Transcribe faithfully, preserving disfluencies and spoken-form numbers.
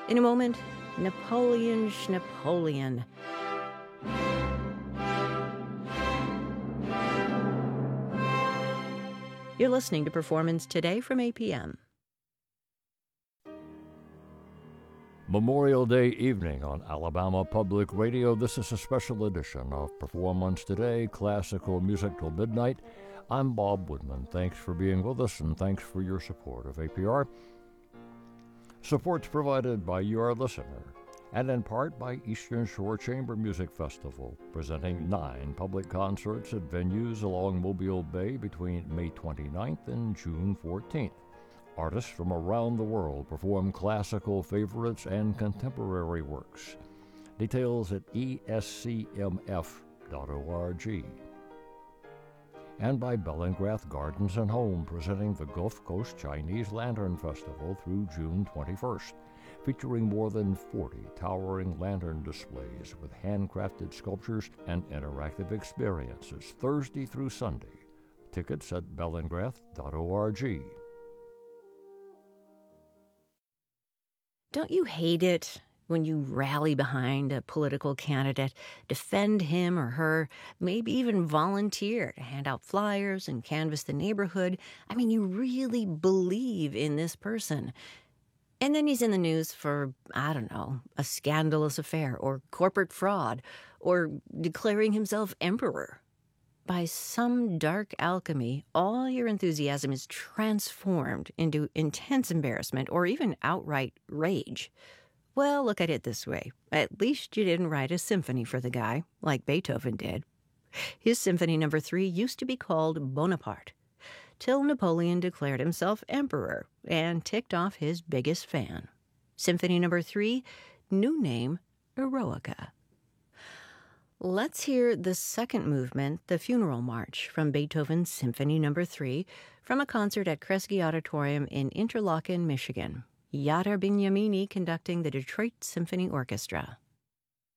In a moment, Napoleon Schnapoleon. You're listening to Performance Today from A P M. Memorial Day evening on Alabama Public Radio. This is a special edition of Performance Today, classical music till midnight. I'm Bob Woodman. Thanks for being with us, and thanks for your support of A P R. Support's provided by you, our listener, and in part by Eastern Shore Chamber Music Festival, presenting nine public concerts at venues along Mobile Bay between May twenty-ninth and June fourteenth. Artists from around the world perform classical favorites and contemporary works. Details at E S C M F dot org. And by Bellingrath Gardens and Home, presenting the Gulf Coast Chinese Lantern Festival through June twenty-first, featuring more than forty towering lantern displays with handcrafted sculptures and interactive experiences Thursday through Sunday. Tickets at bellingrath dot org. Don't you hate it when you rally behind a political candidate, defend him or her, maybe even volunteer to hand out flyers and canvass the neighborhood? I mean, you really believe in this person. And then he's in the news for, I don't know, a scandalous affair or corporate fraud or declaring himself emperor. By some dark alchemy, all your enthusiasm is transformed into intense embarrassment or even outright rage. Well, look at it this way. At least you didn't write a symphony for the guy, like Beethoven did. His Symphony Number Three used to be called Bonaparte, till Napoleon declared himself emperor and ticked off his biggest fan. Symphony Number Three, new name, Eroica. Let's hear the second movement, the Funeral March, from Beethoven's Symphony Number Three, from a concert at Kresge Auditorium in Interlaken, Michigan. Yadar Binyamini conducting the Detroit Symphony Orchestra.